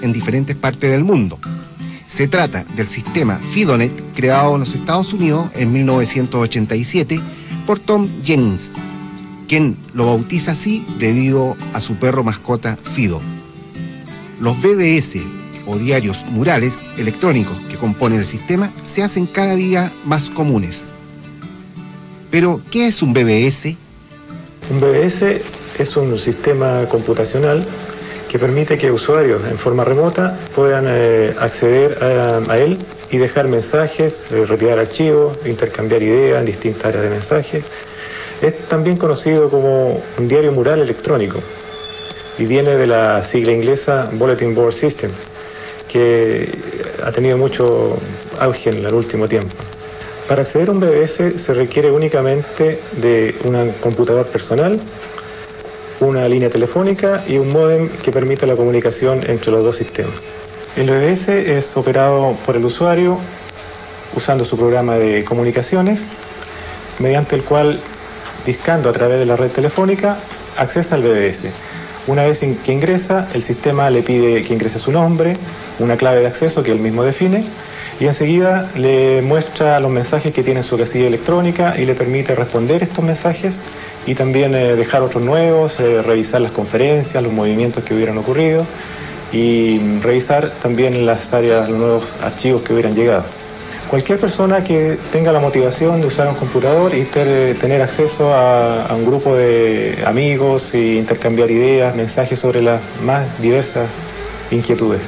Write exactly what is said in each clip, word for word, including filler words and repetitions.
en diferentes partes del mundo. Se trata del sistema FidoNet, creado en los Estados Unidos en mil novecientos ochenta y siete por Tom Jennings, quien lo bautiza así debido a su perro mascota Fido. Los B B S, o diarios murales electrónicos que componen el sistema, se hacen cada día más comunes. Pero, ¿qué es un B B S? Un B B S es un sistema computacional que permite que usuarios en forma remota puedan eh, acceder a, a él y dejar mensajes, eh, retirar archivos, intercambiar ideas en distintas áreas de mensajes. Es también conocido como un diario mural electrónico y viene de la sigla inglesa Bulletin Board System, que ha tenido mucho auge en el último tiempo. Para acceder a un B B S se requiere únicamente de un computador personal, una línea telefónica y un módem que permita la comunicación entre los dos sistemas. El B B S es operado por el usuario usando su programa de comunicaciones, mediante el cual, discando a través de la red telefónica, accesa al B B S. Una vez que ingresa, el sistema le pide que ingrese su nombre, una clave de acceso que él mismo define, y enseguida le muestra los mensajes que tiene en su casilla electrónica y le permite responder estos mensajes y también eh, dejar otros nuevos, eh, revisar las conferencias, los movimientos que hubieran ocurrido y revisar también las áreas, los nuevos archivos que hubieran llegado. Cualquier persona que tenga la motivación de usar un computador y ter, tener acceso a, a un grupo de amigos e intercambiar ideas, mensajes sobre las más diversas inquietudes.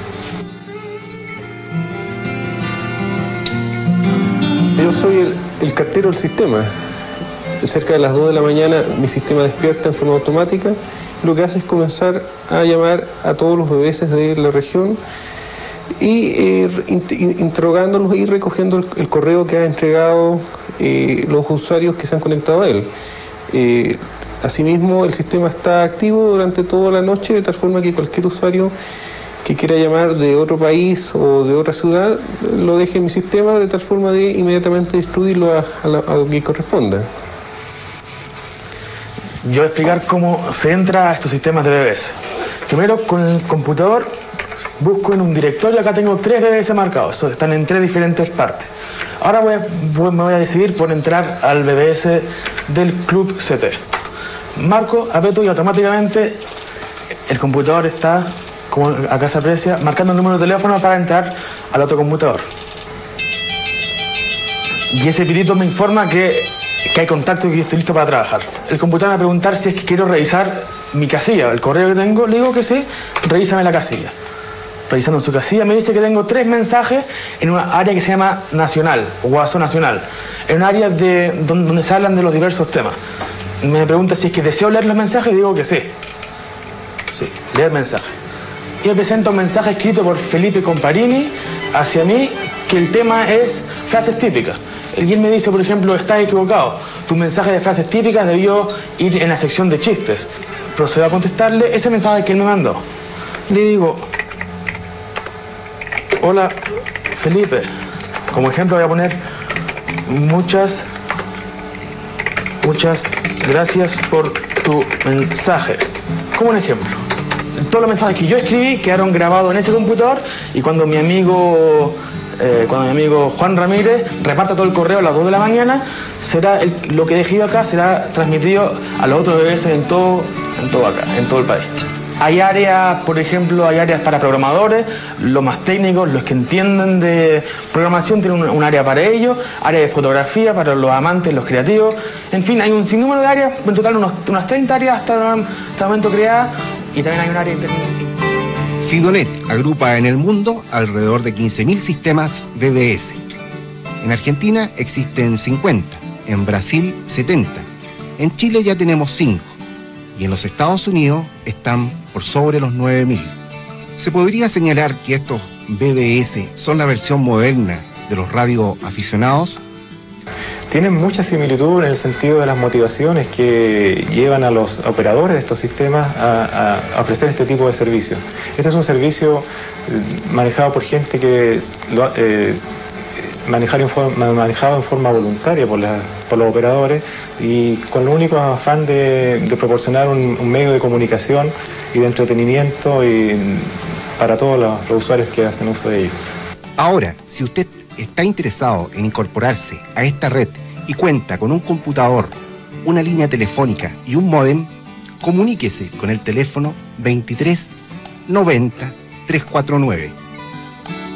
Yo soy el, el cartero del sistema. Cerca de las dos de la mañana mi sistema despierta en forma automática. Lo que hace es comenzar a llamar a todos los B B S de la región y eh, interrogándolos y recogiendo el, el correo que han entregado eh, los usuarios que se han conectado a él. Eh, asimismo, el sistema está activo durante toda la noche, de tal forma que cualquier usuario que quiera llamar de otro país o de otra ciudad lo deje en mi sistema, de tal forma de inmediatamente distribuirlo a, a, la, a lo que corresponda. Yo voy a explicar cómo se entra a estos sistemas de B B S. Primero, con el computador busco en un directorio. Acá tengo tres B B S marcados, están en tres diferentes partes. Ahora voy a, voy, me voy a decidir por entrar al B B S del Club C T. Marco, aprieto y automáticamente el computador está, como acá se aprecia, marcando el número de teléfono para entrar al otro computador. Y ese pitito me informa que, que hay contacto y que estoy listo para trabajar. El computador me va a preguntar si es que quiero revisar mi casilla, el correo que tengo. Le digo que sí, revísame la casilla. Revisando en su casilla me dice que tengo tres mensajes en una área que se llama Nacional, o WhatsApp Nacional. En un área de, donde, donde se hablan de los diversos temas. Me pregunta si es que deseo leer los mensajes y digo que sí. Sí, leer mensajes. Y me presenta un mensaje escrito por Felipe Comparini hacia mí, que el tema es frases típicas. Y él me dice, por ejemplo, estás equivocado. Tu mensaje de frases típicas debió ir en la sección de chistes. Procedo a contestarle ese mensaje que él me mandó. Le digo, hola, Felipe. Como ejemplo voy a poner muchas, muchas gracias por tu mensaje. Como un ejemplo. Todos los mensajes que yo escribí quedaron grabados en ese computador y cuando mi amigo, eh, cuando mi amigo Juan Ramírez reparta todo el correo a las dos de la mañana, será el, lo que he dejado acá será transmitido a los otros B B S en todo, en todo acá, en todo el país. Hay áreas, por ejemplo, hay áreas para programadores, los más técnicos, los que entienden de programación tienen un, un área para ellos, área de fotografía para los amantes, los creativos. En fin, hay un sinnúmero de áreas, en total unos, unas treinta áreas hasta, hasta el momento creadas y también hay un área internet. FidoNet agrupa en el mundo alrededor de quince mil sistemas B B S. En Argentina existen cincuenta, en Brasil setenta, en Chile ya tenemos cinco y en los Estados Unidos están por sobre los nueve mil. Se podría señalar que estos B B S son la versión moderna de los radioaficionados. Tienen mucha similitud en el sentido de las motivaciones que llevan a los operadores de estos sistemas a, a ofrecer este tipo de servicios. Este es un servicio manejado por gente que lo, eh, manejado, en forma, manejado en forma voluntaria por, la, por los operadores y con lo único afán de, de proporcionar un, un medio de comunicación y de entretenimiento y para todos los, los usuarios que hacen uso de ellos. Ahora, si usted está interesado en incorporarse a esta red y cuenta con un computador, una línea telefónica y un módem, comuníquese con el teléfono veintitrés noventa trescientos cuarenta y nueve.